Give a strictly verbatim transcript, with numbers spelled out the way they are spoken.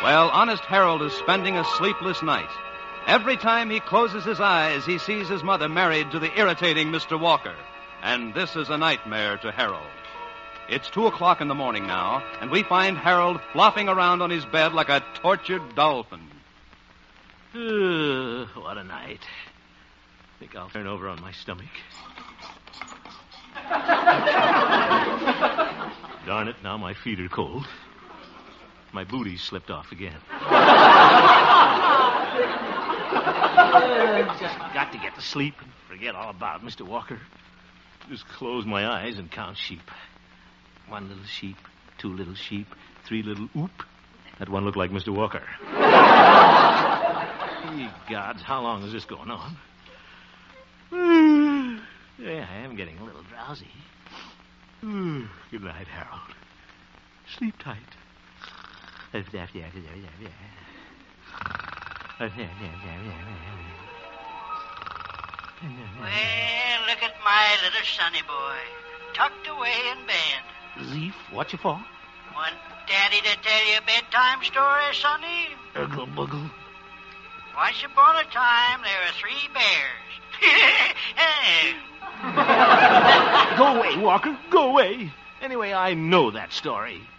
Well, Honest Harold is spending a sleepless night. Every time he closes his eyes, he sees his mother married to the irritating Mister Walker. And this is a nightmare to Harold. It's two o'clock in the morning now, and we find Harold flopping around on his bed like a tortured dolphin. Uh, what a night. Think I'll turn over on my stomach. Darn it, now my feet are cold. My booty slipped off again. uh, just got to get to sleep and forget all about Mister Walker. Just close my eyes and count sheep. One little sheep, two little sheep, three little oop. That one looked like Mister Walker. Ye gods, how long is this going on? Yeah, I am getting a little drowsy. Good night, Harold. Sleep tight. Well, look at my little sonny boy, tucked away in bed. Zeef, what you for? Want Daddy to tell you a bedtime story, sonny? Uggle buggle. Once upon a time, there were three bears. Go away, Walker. Go away. Anyway, I know that story.